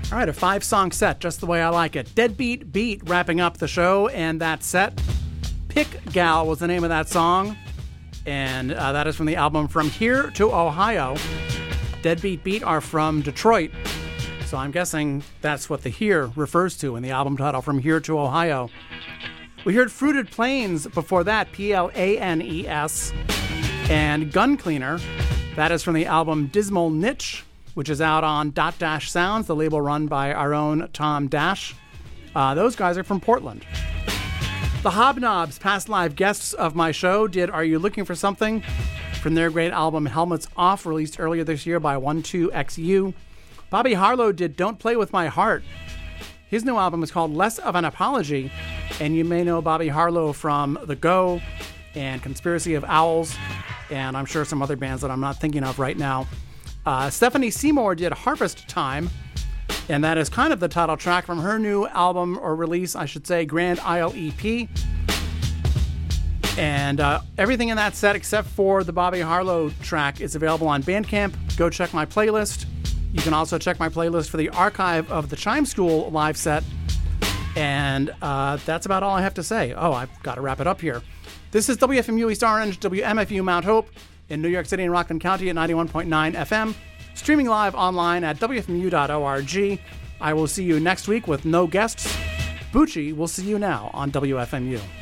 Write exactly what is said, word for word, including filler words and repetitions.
All right, a five-song set, just the way I like it. Deadbeat Beat wrapping up the show, and that set. Pick Gal was the name of that song, and uh, that is from the album From Here to Ohio. Deadbeat Beat are from Detroit, so I'm guessing that's what the here refers to in the album title, From Here to Ohio. We heard Fruited Plains before that, P L A N E S, and Gun Cleaner. That is from the album Dismal Niche, which is out on Dot Dash Sounds, the label run by our own Tom Dash. Uh, those guys are from Portland. The Hobnobs, past live guests of my show, did Are You Looking for Something? From their great album Helmets Off, released earlier this year by one two X U. Bobby Harlow did Don't Play With My Heart. His new album is called Less of an Apology, and you may know Bobby Harlow from The Go and Conspiracy of Owls, and I'm sure some other bands that I'm not thinking of right now. Uh, Stephanie Seymour did Harvest Time, and that is kind of the title track from her new album, or release, I should say, Grand Isle E P. And uh, everything in that set except for the Bobby Harlow track is available on Bandcamp. Go check my playlist. You can also check my playlist for the archive of the Chime School live set. And uh, that's about all I have to say. Oh, I've got to wrap it up here. This is W F M U East Orange, W M F U Mount Hope, in New York City and Rockland County at ninety-one point nine F M, streaming live online at W F M U dot org. I will see you next week with no guests. Bucci will see you now on W F M U.